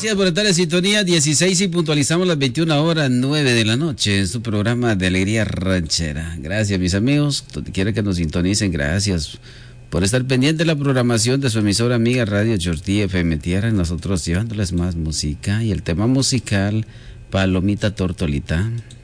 Gracias por estar en sintonía 16 y puntualizamos las 21:09 de la noche en su programa de Alegría Ranchera. Gracias, mis amigos. Donde quiera que nos sintonicen, gracias por estar pendiente de la programación de su emisora amiga Radio Chortí FM Tierra. Nosotros llevándoles más música y el tema musical Palomita Tortolita.